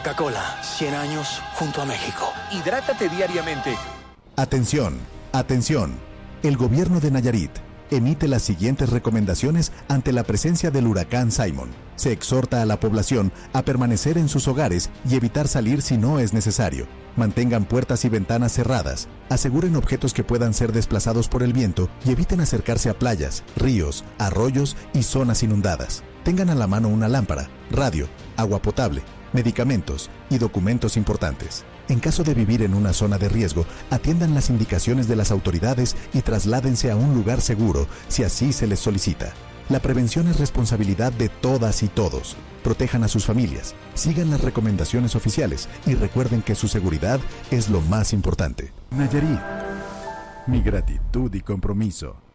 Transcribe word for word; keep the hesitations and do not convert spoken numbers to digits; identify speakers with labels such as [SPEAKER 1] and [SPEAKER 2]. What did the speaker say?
[SPEAKER 1] Coca-Cola, cien años junto a México.
[SPEAKER 2] Hidrátate diariamente.
[SPEAKER 3] Atención, atención. El gobierno de Nayarit emite las siguientes recomendaciones ante la presencia del huracán Simon. Se exhorta a la población a permanecer en sus hogares y evitar salir si no es necesario. Mantengan puertas y ventanas cerradas, aseguren objetos que puedan ser desplazados por el viento y eviten acercarse a playas, ríos, arroyos y zonas inundadas. Tengan a la mano una lámpara, radio, agua potable, medicamentos y documentos importantes. En caso de vivir en una zona de riesgo, atiendan las indicaciones de las autoridades y trasládense a un lugar seguro si así se les solicita. La prevención es responsabilidad de todas y todos. Protejan a sus familias, sigan las recomendaciones oficiales y recuerden que su seguridad es lo más importante. Nayarit, mi gratitud y compromiso.